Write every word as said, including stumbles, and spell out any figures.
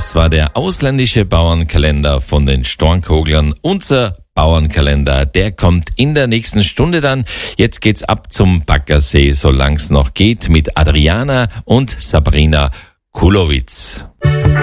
Das war der ausländische Bauernkalender von den Stornkoglern. Unser Bauernkalender, der kommt in der nächsten Stunde dann. Jetzt geht's ab zum Baggersee, solang's noch geht, mit Adriana und Sabrina Kulowitz.